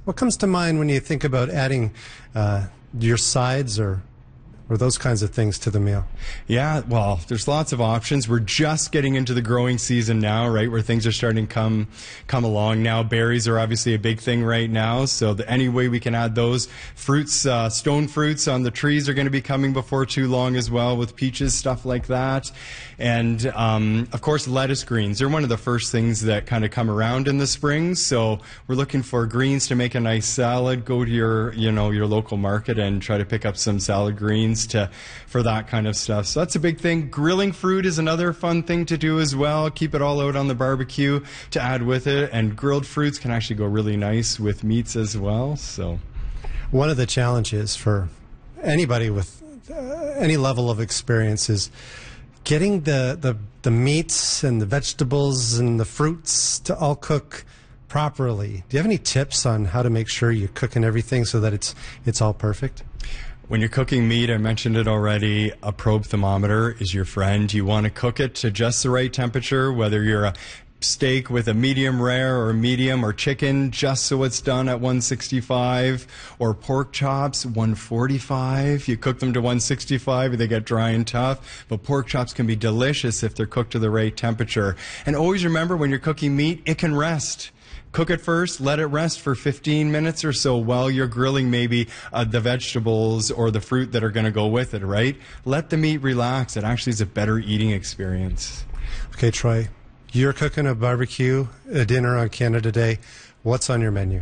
What comes to mind when you think about adding your sides or those kinds of things to the meal? Yeah, well, there's lots of options. We're just getting into the growing season now, right, where things are starting to come along now. Berries are obviously a big thing right now, so any way we can add those. Fruits, stone fruits on the trees are going to be coming before too long as well, with peaches, stuff like that. And, of course, lettuce greens. They're one of the first things that kind of come around in the spring, so we're looking for greens to make a nice salad. Go to your local market and try to pick up some salad greens for that kind of stuff. So that's a big thing. Grilling fruit is another fun thing to do as well. Keep it all out on the barbecue to add with it. And grilled fruits can actually go really nice with meats as well. So one of the challenges for anybody with any level of experience is getting the meats and the vegetables and the fruits to all cook properly. Do you have any tips on how to make sure you're cooking everything so that it's all perfect? When you're cooking meat, I mentioned it already, a probe thermometer is your friend. You want to cook it to just the right temperature, whether you're a steak with a medium rare or medium, or chicken just so it's done at 165, or pork chops 145. You cook them to 165, they get dry and tough, but pork chops can be delicious if they're cooked to the right temperature. And always remember, when you're cooking meat, it can rest. Cook it first, let it rest for 15 minutes or so while you're grilling maybe the vegetables or the fruit that are going to go with it, right? Let the meat relax. It actually is a better eating experience. Okay, Troy, you're cooking a barbecue, a dinner on Canada Day. What's on your menu?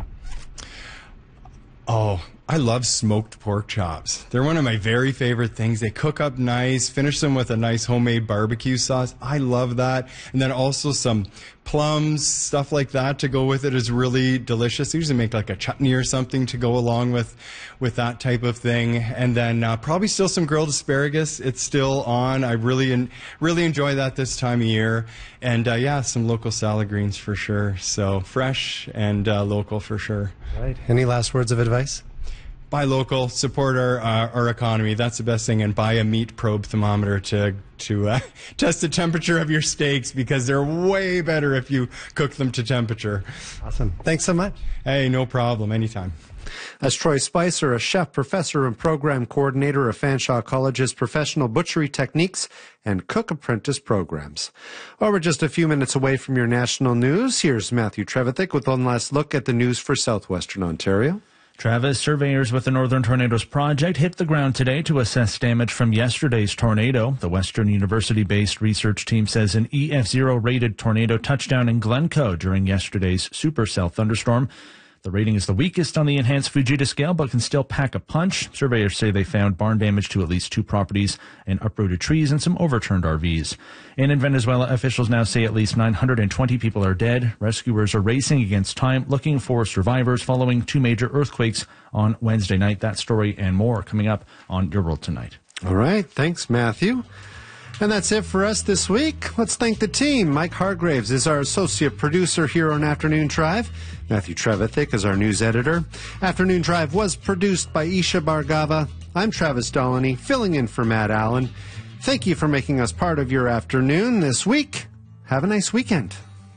Oh, I love smoked pork chops. They're one of my very favorite things. They cook up nice, finish them with a nice homemade barbecue sauce. I love that. And then also some plums, stuff like that to go with it is really delicious. I usually make like a chutney or something to go along with that type of thing. And then probably still some grilled asparagus. It's still on. I really enjoy that this time of year. And yeah, some local salad greens for sure. So fresh and local for sure. Right. Any last words of advice? Buy local, support our economy. That's the best thing. And buy a meat probe thermometer to test the temperature of your steaks, because they're way better if you cook them to temperature. Awesome. Thanks so much. Hey, no problem. Anytime. That's Troy Spicer, a chef, professor, and program coordinator of Fanshawe College's Professional Butchery Techniques and Cook Apprentice programs. Well, we're just a few minutes away from your national news. Here's Matthew Trevithick with one last look at the news for southwestern Ontario. Travis, surveyors with the Northern Tornadoes Project hit the ground today to assess damage from yesterday's tornado. The Western University-based research team says an EF0 rated tornado touched down in Glencoe during yesterday's supercell thunderstorm. The rating is the weakest on the enhanced Fujita scale, but can still pack a punch. Surveyors say they found barn damage to at least 2 properties and uprooted trees and some overturned RVs. And in Venezuela, officials now say at least 920 people are dead. Rescuers are racing against time, looking for survivors following 2 major earthquakes on Wednesday night. That story and more coming up on Your World Tonight. All right. Thanks, Matthew. And that's it for us this week. Let's thank the team. Mike Hargraves is our associate producer here on Afternoon Drive. Matthew Trevithick is our news editor. Afternoon Drive was produced by Isha Bargava. I'm Travis Dolleny, filling in for Matt Allen. Thank you for making us part of your afternoon this week. Have a nice weekend.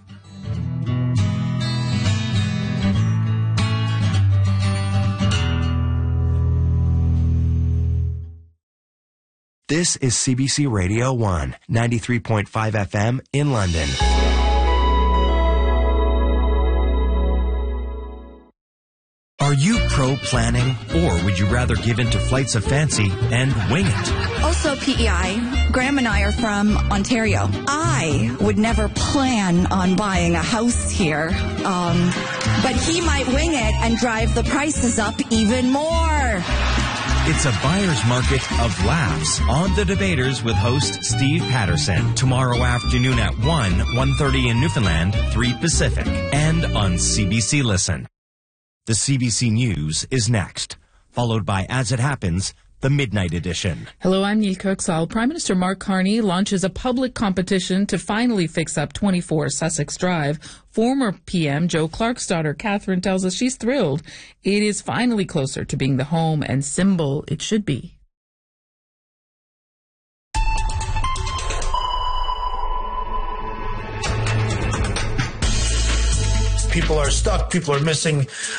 This is CBC Radio 1, 93.5 FM in London. Are you pro-planning, or would you rather give in to flights of fancy and wing it? Also PEI, Graham and I are from Ontario. I would never plan on buying a house here, but he might wing it and drive the prices up even more. It's a buyer's market of laughs on The Debaters with host Steve Patterson. Tomorrow afternoon at 1:30 in Newfoundland, 3 Pacific, and on CBC Listen. The CBC News is next, followed by As It Happens, the Midnight Edition. Hello, I'm Neil Kirksall. Prime Minister Mark Carney launches a public competition to finally fix up 24 Sussex Drive. Former PM Joe Clark's daughter, Catherine, tells us she's thrilled. It is finally closer to being the home and symbol it should be. People are stuck. People are missing